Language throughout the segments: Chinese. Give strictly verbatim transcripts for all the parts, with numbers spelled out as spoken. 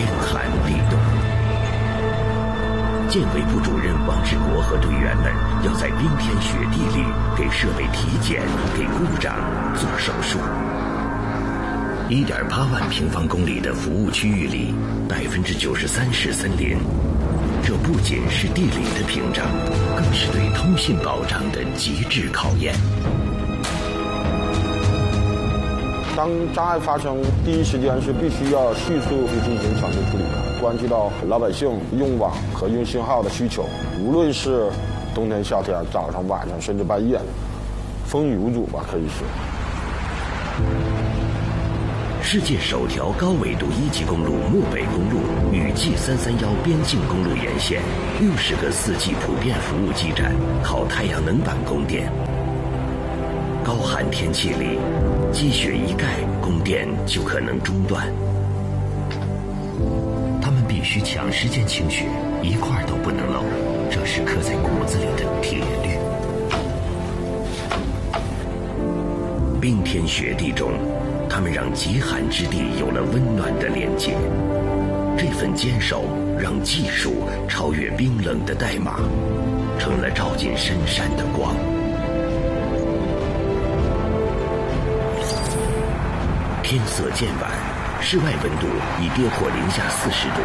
天寒地冻。建委部主任王志国和队员们要在冰天雪地里给设备体检、给故障做手术。一点八万平方公里的服务区域里，百分之九十三是森林。这不仅是地理的屏障，更是对通信保障的极致考验。 当障碍发生，第一时间是必须要迅速去进行抢救处理的，关系到老百姓用网和用信号的需求。无论是冬天、夏天、早上、晚上，甚至半夜，风雨无阻吧，可以说。 世界首条高纬度一级公路漠北公路与 G 三三一边境公路沿线，六十个四 G 普遍服务基站靠太阳能板供电。高寒天气里，积雪一盖，供电就可能中断。他们必须抢时间清雪，一块都不能漏，这是刻在骨子里的铁律。冰天雪地中，他们让极寒之地有了温暖的连接。这份坚守让技术超越冰冷的代码，成了照进深山的光。天色渐晚，室外温度已跌破零下四十度。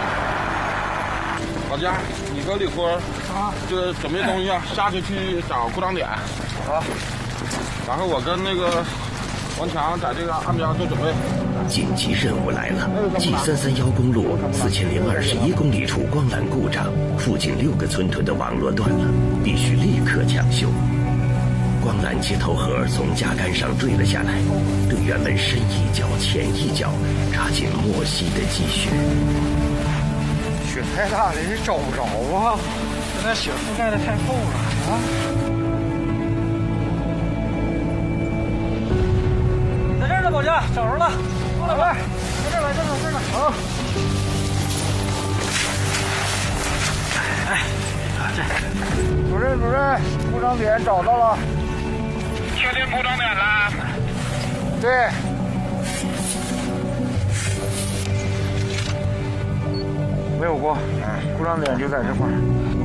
老家，你和李坤啊，就准备东西啊，下去去找故障点。好。然后我跟那个王强在这个岸边做准备。 紧急任务来了 ！G 三三一公路四千零二十一公里处光缆故障，附近六个村屯的网络断了，必须立刻抢修。光缆接头盒从架杆上坠了下来，队员们深一脚浅一脚，扎进莫西的积雪。 雪太大了，也找不着啊！现在雪覆盖的太厚了啊！在这儿呢，宝家，找着了，过来，来，在这儿来，这儿呢，这儿呢，好。哎，啊，这，主任，主任，故障点找到了。 确定故障点了？ 对。没有过，故障点就在这块儿。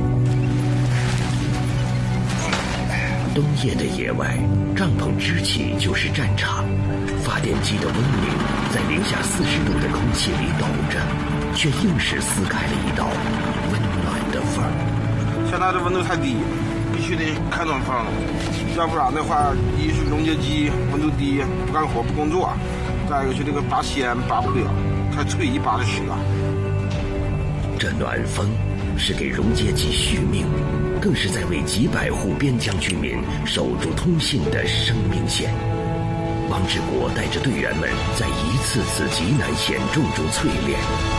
冬夜的野外，帐篷支起就是战场。发电机的嗡鸣在零下四十度的空气里抖着，却硬是撕开了一道温暖的缝。 现在这温度太低，必须得开暖风，要不然的话，一是溶解机温度低，不干活不工作；再一个是这个拔纤拔不了，太脆一拔就湿了。 这暖风是给溶解机续命，更是在为几百户边疆居民守住通信的生命线。王志国带着队员们在一次次极难险重中淬炼。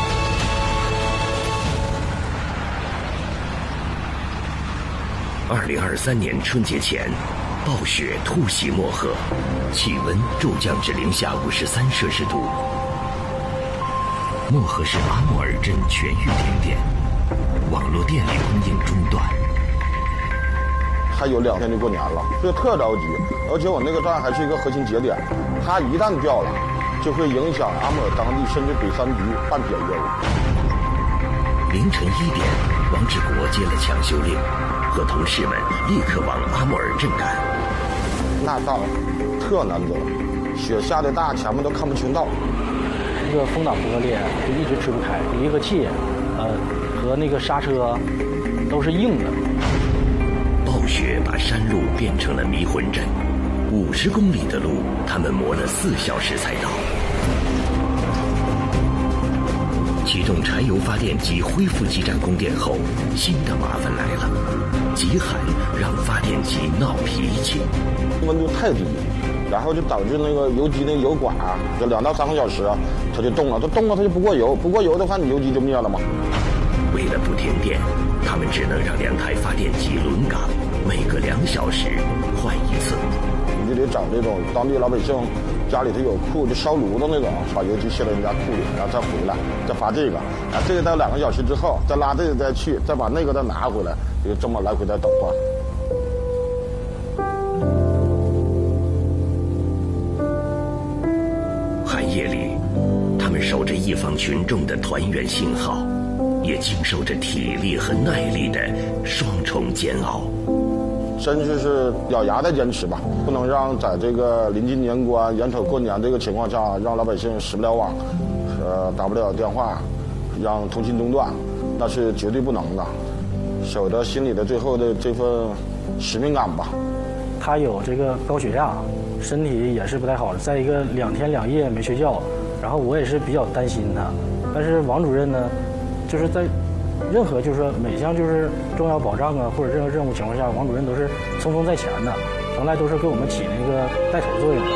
二零二三年春节前，暴雪突袭漠河，气温骤降至零下五十三摄氏度。漠河市阿莫尔镇全域停电，网络电力供应中断。 还有两天就过年了，所以特着急。而且我那个站还是一个核心节点，它一旦掉了，就会影响阿莫尔当地甚至北三局半铁业务。 凌晨一点，王志国接了抢修令，和同事们立刻往阿莫尔镇赶。 那道特难走，雪下的大，前面都看不清道。 这个风挡破裂就一直吹不开，离合器，呃，和那个刹车都是硬的。 暴雪把山路变成了迷魂阵，五十公里的路，他们磨了四小时才到。启动柴油发电机恢复基站供电后，新的麻烦来了，极寒让发电机闹脾气， 温度太低。然后就导致那个油机那油管啊，就两到三个小时啊，它就冻了，它冻了它就不过油，不过油的话你油机就灭了嘛。 为了不停电，他们只能让两台发电机轮岗，每隔两小时换一次。 你就得找这种当地老百姓家里头有库就烧炉的那种，把油机卸到人家库里，然后再回来再发这个，啊这个到两个小时之后再拉这个再去，再把那个再拿回来，就这么来回再倒换。 守着一方群众的团圆信号，也经受着体力和耐力的双重煎熬。 甚至是咬牙的坚持吧，不能让在这个临近年关、眼瞅过年这个情况下，让老百姓使不了网，呃，打不了电话，让通信中断，那是绝对不能的。守着心里的最后的这份使命感吧。 他有这个高血压，身体也是不太好，再一个两天两夜没睡觉，然后我也是比较担心他。但是王主任呢，就是在任何就是说每项就是重要保障啊，或者任何任务情况下，王主任都是匆匆在前的，从来都是给我们起那个带头作用的。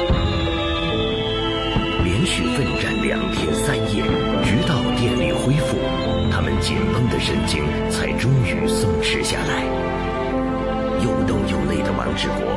连续奋战两天三夜，直到电力恢复，他们紧绷的神经才终于松弛下来。又抖又累的王志国